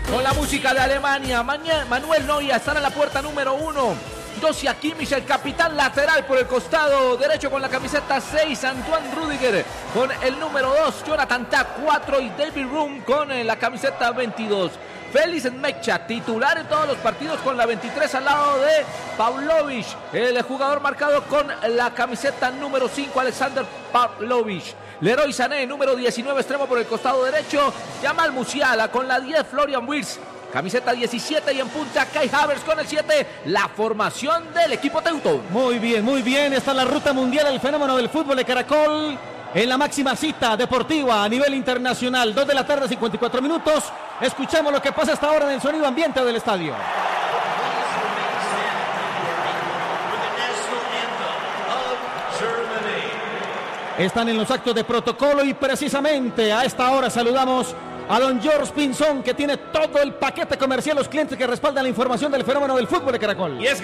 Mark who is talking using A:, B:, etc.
A: Con la música de Alemania, Manuel Neuer estará en la puerta número 1. Josia Kimmich, el capitán lateral por el costado derecho con la camiseta 6. Antoine Rüdiger con el número 2. Jonathan Tah 4 y David Raum con la camiseta 22. Félix Mecha, titular en todos los partidos con la 23 al lado de Pavlovic, el jugador marcado con la camiseta número 5, Alexander Pavlovic. Leroy Sané, número 19, extremo por el costado derecho. Jamal Musiala con la 10, Florian Wirtz, camiseta 17 y en punta Kai Havertz con el 7, la formación del equipo teuto.
B: Muy bien, está en la ruta mundial el fenómeno del fútbol de Caracol. En la máxima cita deportiva a nivel internacional, 2 de la tarde, 54 minutos. Escuchemos lo que pasa hasta ahora en el sonido ambiente del estadio. Están en los actos de protocolo y precisamente a esta hora saludamos a don George Pinzón, que tiene todo el paquete comercial, los clientes que respaldan la información del fenómeno del fútbol de Caracol.